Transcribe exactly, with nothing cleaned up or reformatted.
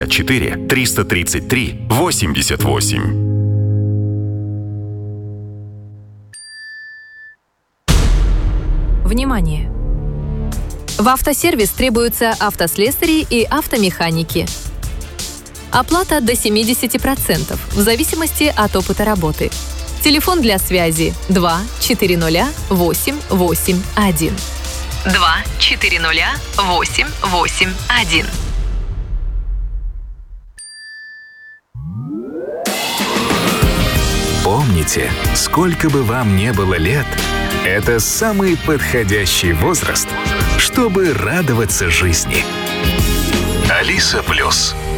четыре триста тридцать три восемьдесят восемь. Внимание! В автосервис требуются автослесари и автомеханики. Оплата до семьдесят процентов в зависимости от опыта работы. Телефон для связи два четыре ноль восемь восемь один. два четыре ноль восемь восемь один. Помните, сколько бы вам не было лет, это самый подходящий возраст, чтобы радоваться жизни. Алиса Плюс.